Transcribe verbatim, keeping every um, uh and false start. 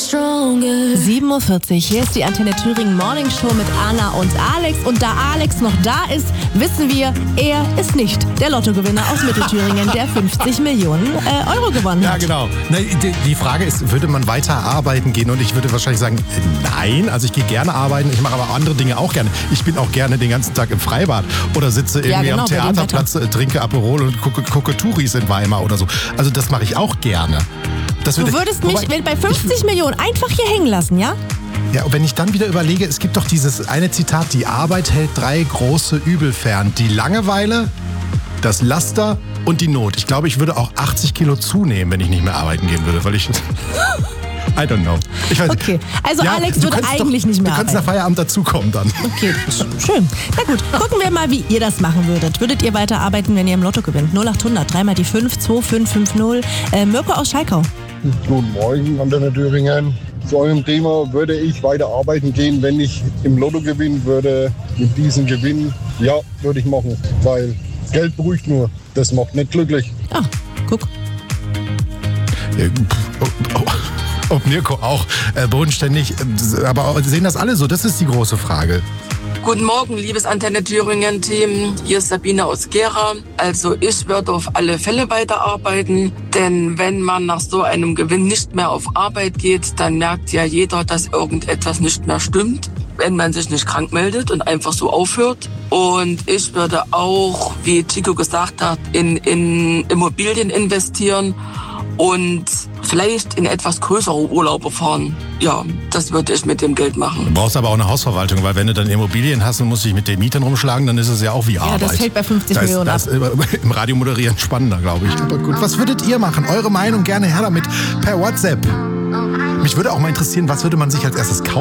sieben Uhr vierzig, hier ist die Antenne Thüringen Morning Show mit Anna und Alex. Und da Alex noch da ist, wissen wir, er ist nicht der Lottogewinner aus Mittelthüringen, der fünfzig Millionen äh, Euro gewonnen hat. Ja, genau. Na, die, die Frage ist, würde man weiter arbeiten gehen? Und ich würde wahrscheinlich sagen, nein. Also ich gehe gerne arbeiten, ich mache aber andere Dinge auch gerne. Ich bin auch gerne den ganzen Tag im Freibad oder sitze irgendwie ja, genau, am Theaterplatz, trinke Aperol und gucke, gucke Touris in Weimar oder so. Also das mache ich auch gerne. Das du würde, würdest mich wobei, bei fünfzig Millionen einfach hier hängen lassen, ja? Ja, und wenn ich dann wieder überlege, es gibt doch dieses eine Zitat, die Arbeit hält drei große Übel fern. Die Langeweile, das Laster und die Not. Ich glaube, ich würde auch achtzig Kilo zunehmen, wenn ich nicht mehr arbeiten gehen würde, weil ich... I don't know. Ich weiß okay, also ja, Alex würde eigentlich doch, nicht mehr Du kannst nach Feierabend dazukommen dann. Okay, schön. Na gut, gucken wir mal, wie ihr das machen würdet. Würdet ihr weiter arbeiten, wenn ihr im Lotto gewinnt? null acht hundert, dreimal die fünf, zwei fünf fünf null. Äh, Mirko aus Schalkau. Guten Morgen, Antenne Thüringen. Zu eurem Thema würde ich weiter arbeiten gehen, wenn ich im Lotto gewinnen würde. Mit diesem Gewinn, ja, würde ich machen. Weil Geld beruhigt nur, das macht nicht glücklich. Ah, guck. Ja, oh, oh. Ob Mirko auch äh, bodenständig, äh, aber sehen das alle so? Das ist die große Frage. Guten Morgen, liebes Antenne Thüringen-Team. Hier ist Sabine aus Gera. Also ich würde auf alle Fälle weiterarbeiten, denn wenn man nach so einem Gewinn nicht mehr auf Arbeit geht, dann merkt ja jeder, dass irgendetwas nicht mehr stimmt, wenn man sich nicht krank meldet und einfach so aufhört. Und ich würde auch, wie Chico gesagt hat, in, in Immobilien investieren und vielleicht in etwas größere Urlaube fahren. Ja, das würde ich mit dem Geld machen. Du brauchst aber auch eine Hausverwaltung, weil wenn du dann Immobilien hast und musst dich mit den Mietern rumschlagen, dann ist es ja auch wie Arbeit. Ja, das fällt bei fünfzig das Millionen ist, ab. Das ist im Radio moderieren spannender, glaube ich. Aber gut, was würdet ihr machen? Eure Meinung gerne her damit per WhatsApp. Mich würde auch mal interessieren, was würde man sich als erstes kaufen?